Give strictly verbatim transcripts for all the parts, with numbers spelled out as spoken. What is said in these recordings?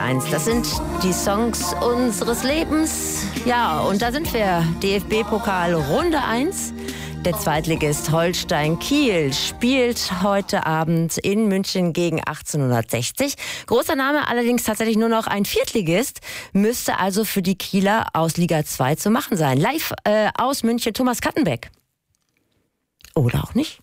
eins. Das sind die Songs unseres Lebens. Ja, und da sind wir. D F B-Pokal Runde eins. Der Zweitligist Holstein Kiel spielt heute Abend in München gegen achtzehnhundertsechzig. Großer Name, allerdings tatsächlich nur noch ein Viertligist. Müsste also für die Kieler aus Liga zwei zu machen sein. Live äh, aus München, Thomas Kattenbeck. Oder auch nicht?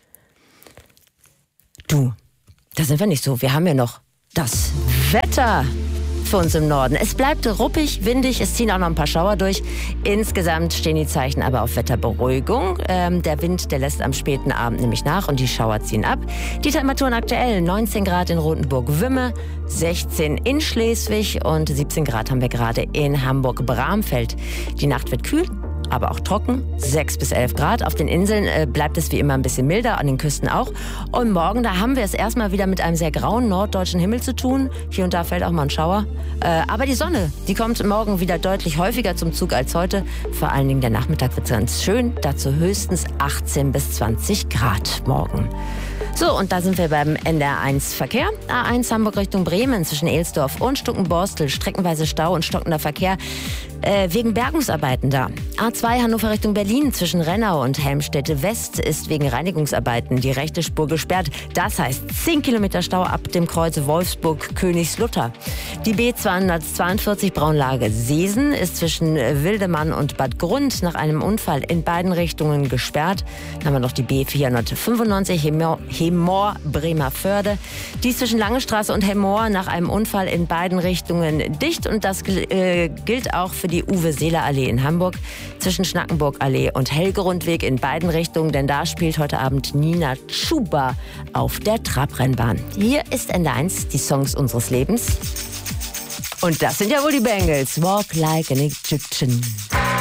Du, da sind wir nicht so. Wir haben ja noch das Wetter für uns im Norden. Es bleibt ruppig, windig, es ziehen auch noch ein paar Schauer durch. Insgesamt stehen die Zeichen aber auf Wetterberuhigung. Ähm, der Wind, der lässt am späten Abend nämlich nach und die Schauer ziehen ab. Die Temperaturen aktuell neunzehn Grad in Rotenburg-Wümme, sechzehn in Schleswig und siebzehn Grad haben wir gerade in Hamburg-Bramfeld. Die Nacht wird kühl, aber auch trocken, sechs bis elf Grad. Auf den Inseln äh, bleibt es wie immer ein bisschen milder, an den Küsten auch. Und morgen, da haben wir es erstmal wieder mit einem sehr grauen norddeutschen Himmel zu tun. Hier und da fällt auch mal ein Schauer. Äh, aber die Sonne, die kommt morgen wieder deutlich häufiger zum Zug als heute. Vor allen Dingen der Nachmittag wird ganz schön. Dazu höchstens achtzehn bis zwanzig Grad morgen. So, und da sind wir beim N D R eins Verkehr. A eins Hamburg Richtung Bremen zwischen Ehlsdorf und Stuckenborstel. Streckenweise Stau und stockender Verkehr äh, wegen Bergungsarbeiten da. A zwei Hannover Richtung Berlin zwischen Rennau und Helmstedt West ist wegen Reinigungsarbeiten die rechte Spur gesperrt. Das heißt zehn Kilometer Stau ab dem Kreuz Wolfsburg-Königslutter. Die B zweihundertzweiundvierzig Braunlage Seesen ist zwischen Wildemann und Bad Grund nach einem Unfall in beiden Richtungen gesperrt. Dann haben wir noch die B vierhundertfünfundneunzig Hemor Bremerförde. Die ist zwischen Langestraße und Hemmoor nach einem Unfall in beiden Richtungen dicht. Und das äh, gilt auch für die Uwe-Seeler-Allee in Hamburg zwischen Schnackenburg-Allee und Helgerundweg in beiden Richtungen. Denn da spielt heute Abend Nina Chuba auf der Trabrennbahn. Hier ist N D R eins, die Songs unseres Lebens. Und das sind ja wohl die Bengals. Walk like an Egyptian.